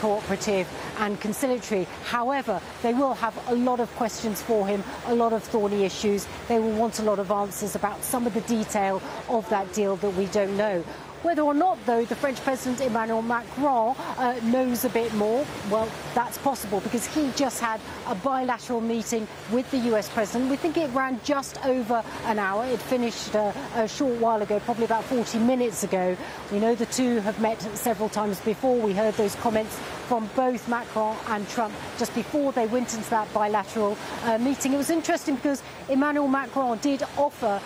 cooperative and conciliatory. However, they will have a lot of questions for him, a lot of thorny issues. They will want a lot of answers about some of the detail of that deal that we don't know. Whether or not, though, the French President Emmanuel Macron knows a bit more, well, that's possible because he just had a bilateral meeting with the US President. We think it ran just over an hour. It finished a short while ago, probably about 40 minutes ago. We know the two have met several times before. We heard those comments from both Macron and Trump just before they went into that bilateral meeting. It was interesting because Emmanuel Macron did offer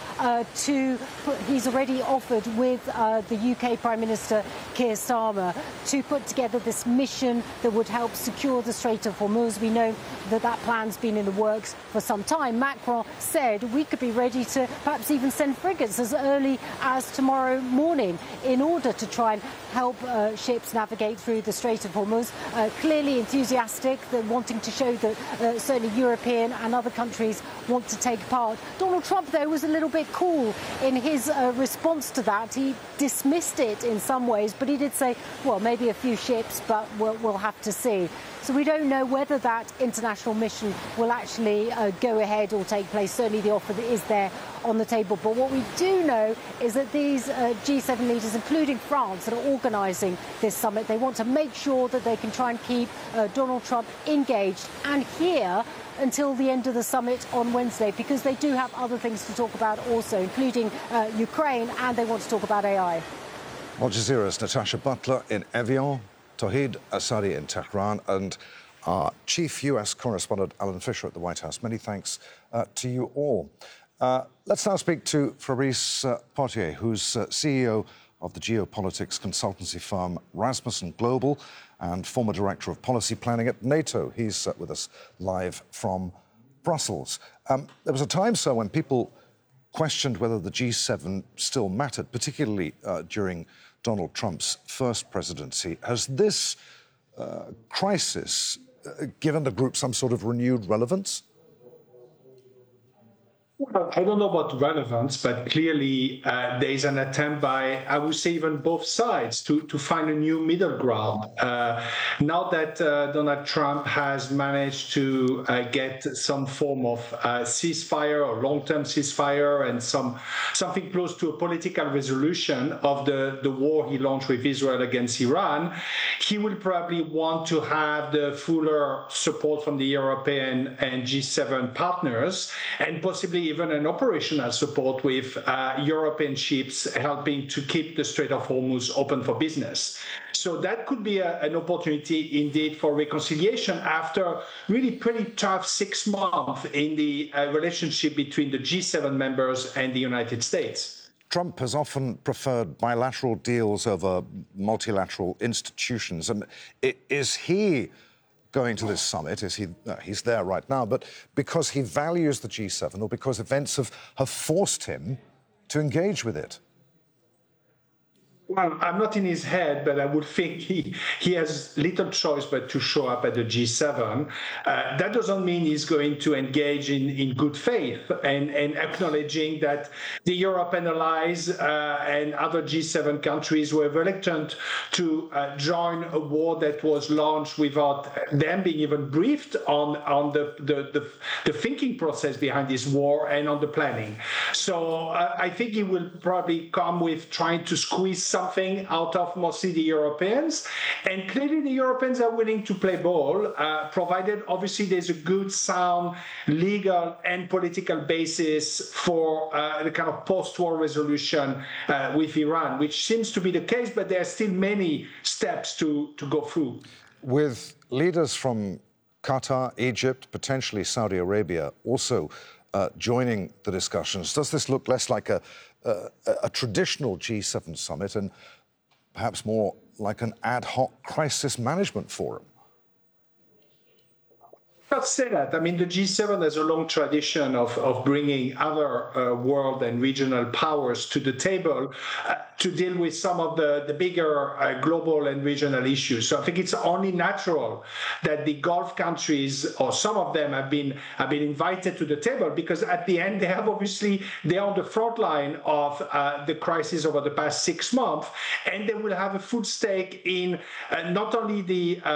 he's already offered with the UK Prime Minister Keir Starmer to put together this mission that would help secure the Strait of Hormuz. We know that that plan's been in the works for some time. Macron said we could be ready to perhaps even send frigates as early as tomorrow morning in order to try and help ships navigate through the Strait of Hormuz. Clearly enthusiastic, they're wanting to show that certainly European and other countries want to take part. Donald Trump, though, was a little bit cool in his response to that. He dismissed it in some ways, but he did say, well, maybe a few ships, but we'll have to see. So we don't know whether that international mission will actually go ahead or take place. Certainly the offer that is there on the table. But what we do know is that these G7 leaders, including France, that are organising this summit, they want to make sure that they can try and keep Donald Trump engaged and here until the end of the summit on Wednesday, because they do have other things to talk about also, including Ukraine, and they want to talk about AI. Al Jazeera's Natasha Butler in Evian, Tauhid Asadi in Tehran, and our chief US correspondent, Alan Fisher at the White House. Many thanks to you all. Let's now speak to Fabrice Potier, who's CEO of the geopolitics consultancy firm Rasmussen Global and former director of policy planning at NATO. He's with us live from Brussels. There was a time, sir, when people questioned whether the G7 still mattered, particularly during Donald Trump's first presidency. Has this crisis given the group some sort of renewed relevance? Well, I don't know about relevance, but clearly there is an attempt by, I would say, even both sides to find a new middle ground. Now that Donald Trump has managed to get some form of ceasefire or long-term ceasefire and something close to a political resolution of the war he launched with Israel against Iran, he will probably want to have the fuller support from the European and G7 partners, and possibly even an operational support with European ships helping to keep the Strait of Hormuz open for business. So that could be an opportunity indeed for reconciliation after really pretty tough 6 months in the relationship between the G7 members and the United States. Trump has often preferred bilateral deals over multilateral institutions. And is he going to this summit? Is he's there right now, but because he values the G7 or because events have forced him to engage with it? Well, I'm not in his head, but I would think he has little choice but to show up at the G7. That doesn't mean he's going to engage in good faith and acknowledging that the European allies and other G7 countries were reluctant to join a war that was launched without them being even briefed on the thinking process behind this war and on the planning. So I think he will probably come with trying to squeeze something out of mostly the Europeans. And clearly the Europeans are willing to play ball, provided obviously there's a good, sound, legal and political basis for the kind of post-war resolution with Iran, which seems to be the case, but there are still many steps to go through. With leaders from Qatar, Egypt, potentially Saudi Arabia also joining the discussions, does this look less like a traditional G7 summit and perhaps more like an ad hoc crisis management forum? I'd say that. I mean, the G7 has a long tradition of bringing other world and regional powers to the table to deal with some of the bigger global and regional issues. So I think it's only natural that the Gulf countries, or some of them, have been invited to the table, because at the end they're on the front line of the crisis over the past 6 months, and they will have a full stake in not only the